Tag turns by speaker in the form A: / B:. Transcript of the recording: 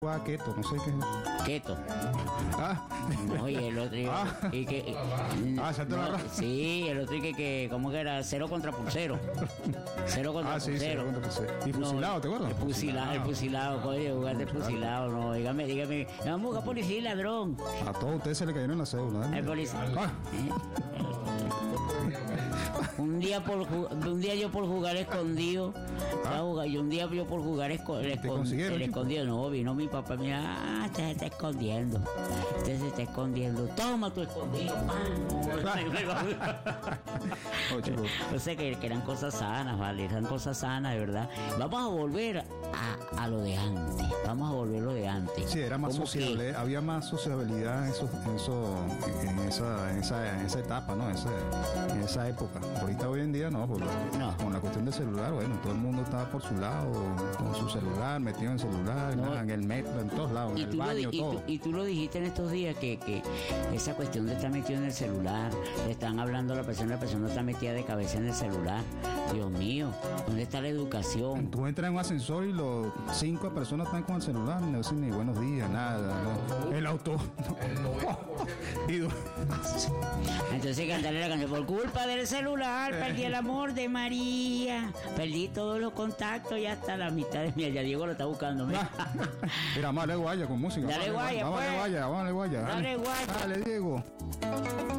A: Keto, no sé qué.
B: Keto.
A: Ah.
B: Oye, el otro y que
A: ya te
B: no, sí, el otro y que ¿cómo que era? Cero contra pulsero. Cero contra
A: sí,
B: pulsero.
A: Cero contra pulsero. Y fusilado, ¿te acuerdas?
B: El fusilado, coño, jugaste fusilado, no, dígame, vamos a jugar policía y ladrón.
A: A todos ustedes se le cayeron la cédula, ¿eh?
B: El policía. Un día yo por jugar escondido, y un día yo por jugar el escondido, no, vino mi papá y me dijo, este se está escondiendo, toma tu escondido, o sea que eran cosas sanas, vale, eran cosas sanas, de verdad. Vamos a volver a lo de antes, vamos a volver a lo de antes.
A: Sí, era más sociable, había más sociabilidad en esa etapa, ¿no? En esa época. Ahorita hoy en día no, con la cuestión del celular, bueno, todo el mundo estaba por su lado, con su celular, metido en el celular, en el metro, en todos lados, en el baño, todo.
B: Y tú lo dijiste en estos días que esa cuestión de estar metido en el celular, le están hablando a la persona está metida de cabeza en el celular. Dios mío, ¿dónde está la educación?
A: Tú entras en un ascensor y los 5 personas están con el celular, no dicen ni buenos días, nada, ¿no? El auto.
B: Entonces cantarle la canción, por culpa del celular perdí el amor de María, perdí todos los contactos y hasta la mitad de mí. Ya Diego lo está buscando.
A: Mira, vamos a darle guaya con música.
B: Dale guaya,
A: vamos a darle guaya.
B: Dale guaya.
A: Dale, Diego.